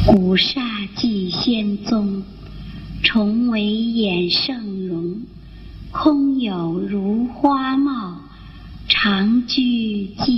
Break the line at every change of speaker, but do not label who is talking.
古刹祭仙踪，重为掩圣容。空有如花貌，常居寂